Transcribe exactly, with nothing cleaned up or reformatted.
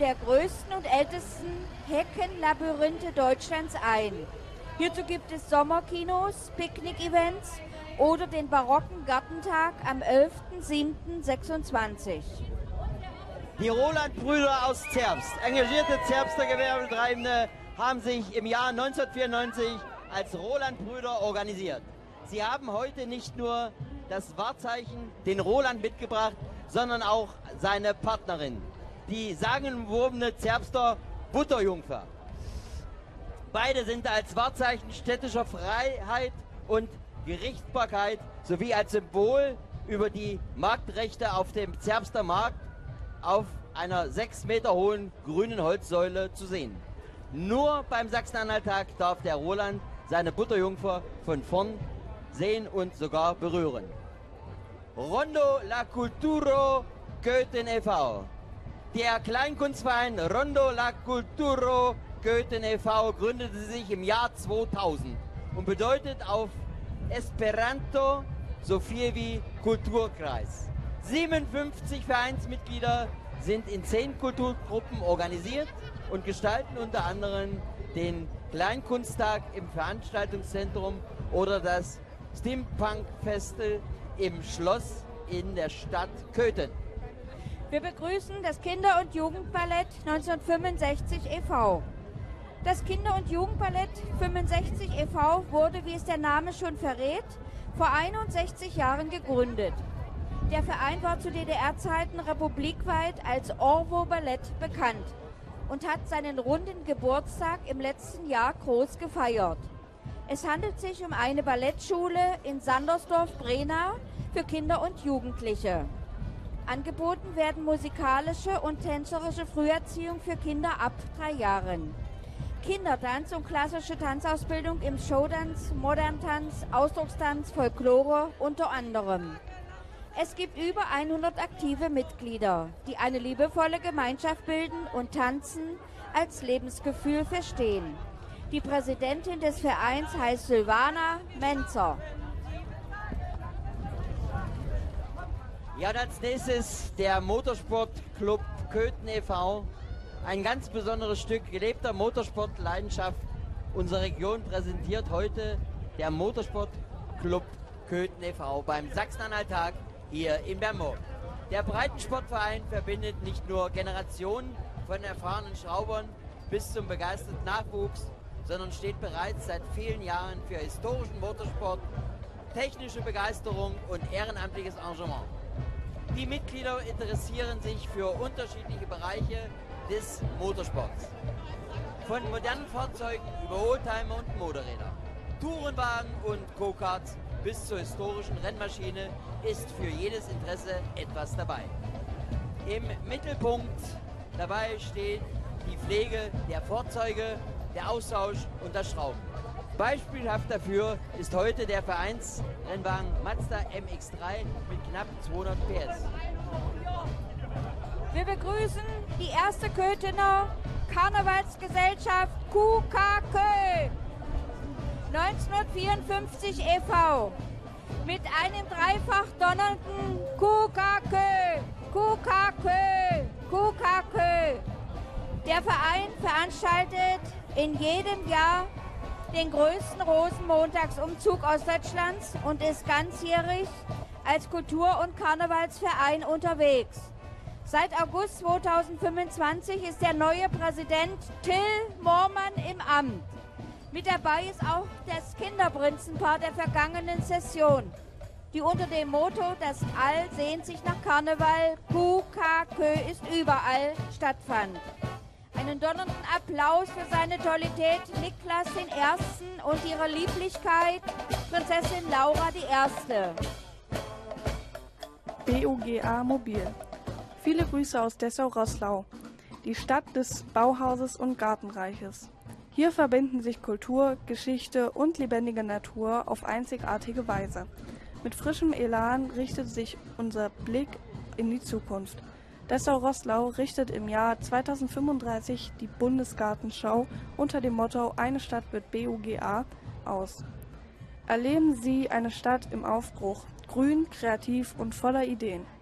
der größten und ältesten Heckenlabyrinthe Deutschlands ein. Hierzu gibt es Sommerkinos, Picknick-Events oder den barocken Gartentag am elften siebten sechsundzwanzig. Die Roland-Brüder aus Zerbst, engagierte Zerbster Gewerbetreibende, haben sich im Jahr neunzehnhundertvierundneunzig als Roland-Brüder organisiert. Sie haben heute nicht nur das Wahrzeichen, den Roland, mitgebracht, sondern auch seine Partnerin, die sagenumwobene Zerbster Butterjungfer. Beide sind als Wahrzeichen städtischer Freiheit und Gerichtsbarkeit sowie als Symbol über die Marktrechte auf dem Zerbster Markt auf einer sechs Meter hohen grünen Holzsäule zu sehen. Nur beim Sachsen-Anhalt-Tag darf der Roland seine Butterjungfer von vorn sehen und sogar berühren. Rondo La Culturo Köthen e V Der Kleinkunstverein Rondo La Culturo Köthen e V gründete sich im Jahr zweitausend und bedeutet auf Esperanto so viel wie Kulturkreis. siebenundfünfzig Vereinsmitglieder sind in zehn Kulturgruppen organisiert und gestalten unter anderem den Kleinkunsttag im Veranstaltungszentrum oder das Steampunk-Festival im Schloss in der Stadt Köthen. Wir begrüßen das Kinder- und Jugendballett neunzehnhundertfünfundsechzig e V Das Kinder- und Jugendballett fünfundsechzig e V wurde, wie es der Name schon verrät, vor einundsechzig Jahren gegründet. Der Verein war zu D D R-Zeiten republikweit als Orwo Ballett bekannt und hat seinen runden Geburtstag im letzten Jahr groß gefeiert. Es handelt sich um eine Ballettschule in Sandersdorf-Brenau für Kinder und Jugendliche. Angeboten werden musikalische und tänzerische Früherziehung für Kinder ab drei Jahren. Kindertanz und klassische Tanzausbildung im Showtanz, Moderntanz, Ausdruckstanz, Folklore unter anderem. Es gibt über hundert aktive Mitglieder, die eine liebevolle Gemeinschaft bilden und Tanzen als Lebensgefühl verstehen. Die Präsidentin des Vereins heißt Silvana Menzer. Ja, und als nächstes der Motorsportclub Köthen e V Ein ganz besonderes Stück gelebter Motorsportleidenschaft unserer Region präsentiert heute der Motorsportclub Köthen e V beim Sachsen-Anhalt-Tag hier in Bernburg. Der Breitensportverein verbindet nicht nur Generationen von erfahrenen Schraubern bis zum begeisterten Nachwuchs, sondern steht bereits seit vielen Jahren für historischen Motorsport, technische Begeisterung und ehrenamtliches Engagement. Die Mitglieder interessieren sich für unterschiedliche Bereiche des Motorsports. Von modernen Fahrzeugen über Oldtimer und Motorräder, Tourenwagen und Go-Karts bis zur historischen Rennmaschine ist für jedes Interesse etwas dabei. Im Mittelpunkt dabei steht die Pflege der Fahrzeuge, der Austausch und das Schrauben. Beispielhaft dafür ist heute der Vereinsrennwagen Mazda M X drei mit knapp zweihundert P S. Wir begrüßen die erste Köthener Karnevalsgesellschaft Q K Kö neunzehnhundertvierundfünfzig e V mit einem dreifach donnernden Q K Kö, Q K Kö, Q K Kö. Der Verein veranstaltet in jedem Jahr den größten Rosenmontagsumzug Ostdeutschlands und ist ganzjährig als Kultur- und Karnevalsverein unterwegs. Seit August zweitausendfünfundzwanzig ist der neue Präsident Till Moormann im Amt. Mit dabei ist auch das Kinderprinzenpaar der vergangenen Session, die unter dem Motto "Das All sehnt sich nach Karneval, Q K Kö ist überall" stattfand. Einen donnernden Applaus für seine Tollität Niklas den Ersten und ihre Lieblichkeit Prinzessin Laura die Erste. B U G A Mobil. Viele Grüße aus Dessau-Roßlau, die Stadt des Bauhauses und Gartenreiches. Hier verbinden sich Kultur, Geschichte und lebendige Natur auf einzigartige Weise. Mit frischem Elan richtet sich unser Blick in die Zukunft. Dessau-Roßlau richtet im Jahr zweitausendfünfunddreißig die Bundesgartenschau unter dem Motto "Eine Stadt wird B U G A" aus. Erleben Sie eine Stadt im Aufbruch, grün, kreativ und voller Ideen.